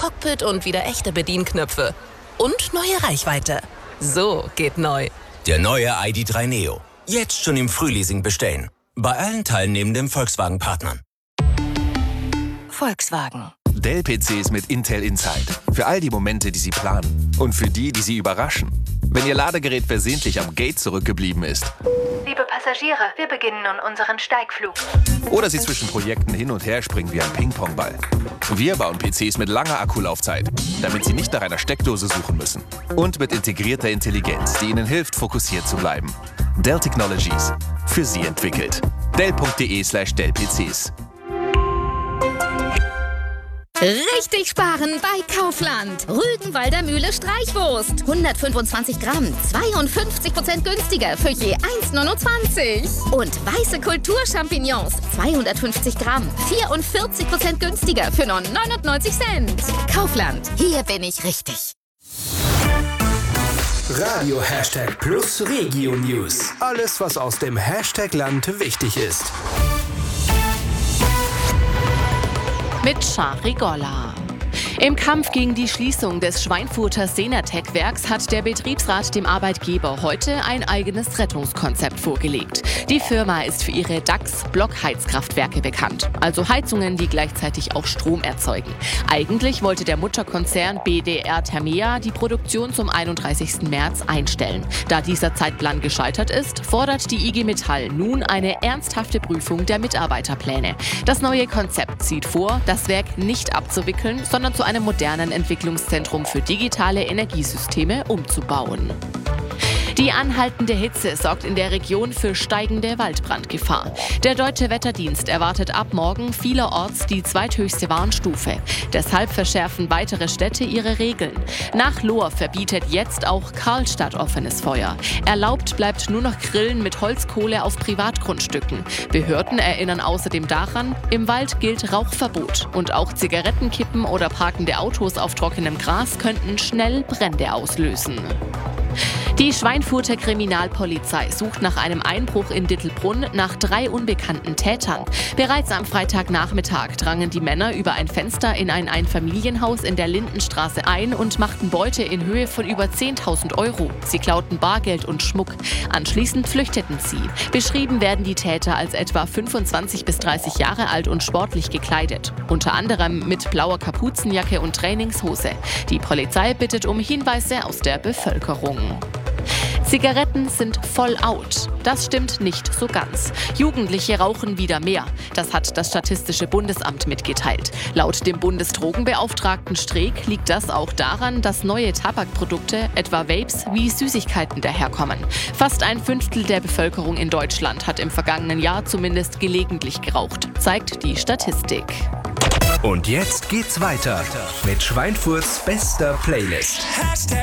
Cockpit und wieder echte Bedienknöpfe. Und neue Reichweite. So geht neu. Der neue ID.3 Neo. Jetzt schon im Frühleasing bestellen. Bei allen teilnehmenden Volkswagen-Partnern. Volkswagen. Dell-PCs mit Intel Inside. Für all die Momente, die Sie planen. Und für die, die Sie überraschen. Wenn Ihr Ladegerät versehentlich am Gate zurückgeblieben ist. Liebe Passagiere, wir beginnen nun unseren Steigflug. Oder Sie zwischen Projekten hin und her springen wie ein Ping-Pong-Ball. Wir bauen PCs mit langer Akkulaufzeit, damit Sie nicht nach einer Steckdose suchen müssen. Und mit integrierter Intelligenz, die Ihnen hilft, fokussiert zu bleiben. Dell Technologies. Für Sie entwickelt. Dell.de/Dell-PCs. Richtig sparen bei Kaufland. Rügenwalder Mühle Streichwurst. 125 Gramm, 52% günstiger für je 1,29. Und weiße Kulturchampignons, 250 Gramm, 44% günstiger für nur 99 Cent. Kaufland, hier bin ich richtig. Radio #Plus Regio News. Alles, was aus dem Hashtag-Land wichtig ist. Mit Shari Golla. Im Kampf gegen die Schließung des Schweinfurter Senatec-Werks hat der Betriebsrat dem Arbeitgeber heute ein eigenes Rettungskonzept vorgelegt. Die Firma ist für ihre DAX-Blockheizkraftwerke bekannt, also Heizungen, die gleichzeitig auch Strom erzeugen. Eigentlich wollte der Mutterkonzern BDR Thermea die Produktion zum 31. März einstellen. Da dieser Zeitplan gescheitert ist, fordert die IG Metall nun eine ernsthafte Prüfung der Mitarbeiterpläne. Das neue Konzept sieht vor, das Werk nicht abzuwickeln, sondern zu einem modernen Entwicklungszentrum für digitale Energiesysteme umzubauen. Die anhaltende Hitze sorgt in der Region für steigende Waldbrandgefahr. Der Deutsche Wetterdienst erwartet ab morgen vielerorts die zweithöchste Warnstufe. Deshalb verschärfen weitere Städte ihre Regeln. Nach Lohr verbietet jetzt auch Karlstadt offenes Feuer. Erlaubt bleibt nur noch Grillen mit Holzkohle auf Privatgrundstücken. Behörden erinnern außerdem daran, im Wald gilt Rauchverbot. Und auch Zigarettenkippen oder parkende Autos auf trockenem Gras könnten schnell Brände auslösen. Die Schweinfurter Kriminalpolizei sucht nach einem Einbruch in Dittelbrunn nach 3 unbekannten Tätern. Bereits am Freitagnachmittag drangen die Männer über ein Fenster in ein Einfamilienhaus in der Lindenstraße ein und machten Beute in Höhe von über 10.000 Euro. Sie klauten Bargeld und Schmuck. Anschließend flüchteten sie. Beschrieben werden die Täter als etwa 25 bis 30 Jahre alt und sportlich gekleidet. Unter anderem mit blauer Kapuzenjacke und Trainingshose. Die Polizei bittet um Hinweise aus der Bevölkerung. Zigaretten sind voll out. Das stimmt nicht so ganz. Jugendliche rauchen wieder mehr. Das hat das Statistische Bundesamt mitgeteilt. Laut dem Bundesdrogenbeauftragten Streeck liegt das auch daran, dass neue Tabakprodukte, etwa Vapes, wie Süßigkeiten daherkommen. Fast ein Fünftel der Bevölkerung in Deutschland hat im vergangenen Jahr zumindest gelegentlich geraucht, zeigt die Statistik. Und jetzt geht's weiter mit Schweinfurts bester Playlist.